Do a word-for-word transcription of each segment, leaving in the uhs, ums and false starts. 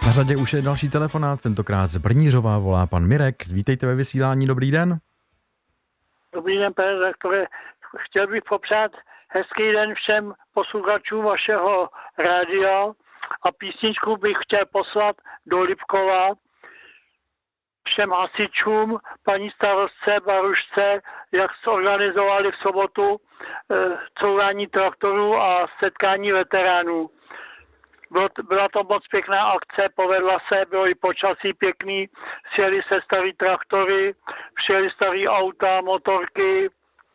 Na řadě už je další telefonát, tentokrát z Brnířova volá pan Mirek. Vítejte ve vysílání, dobrý den. Dobrý den, pane redaktore. Chtěl bych popřát hezký den všem posluchačům vašeho rádia a písničku bych chtěl poslat do Lipkova všem hasičům, paní starostce, Barušce, jak zorganizovali v sobotu e, courání traktorů a setkání veteránů. Bylo, byla to moc pěkná akce, povedla se, bylo i počasí pěkný, sjeli se starý traktory, přijeli starý auta, motorky.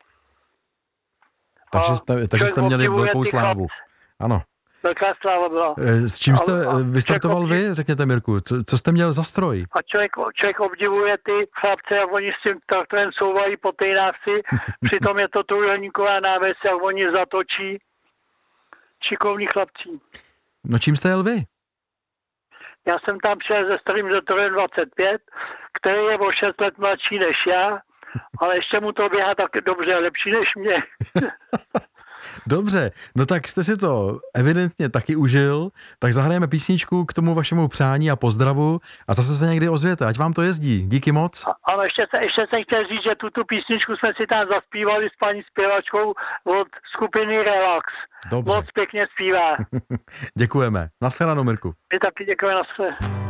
Takže jste, takže jste měli velkou slávu. Ano. Velká sláva byla. S čím jste vystartoval vy, řekněte Mirku, co, co jste měl za stroj? A člověk, člověk obdivuje ty chlapce, jak oni s tím traktorem souvají po té návsi, přitom je to trojúhelníková náves, jak oni zatočí. Šikovní chlapci. No čím jste jel vy? Já jsem tam přijel se starým Zetorem dvacet pět, který je o šest let mladší než já, ale ještě mu to běhá tak dobře, lepší než mě. Dobře, no tak jste si to evidentně taky užil, tak zahrajeme písničku k tomu vašemu přání a pozdravu a zase se někdy ozvěte, ať vám to jezdí. Díky moc. Ano, ještě, se, ještě jsem chtěl říct, že tuto písničku jsme si tam zaspívali s paní zpěvačkou od skupiny Relax. Dobře. Moc pěkně zpívá. Děkujeme. Nashledanou, Mirku. My taky děkujeme, nashledanou.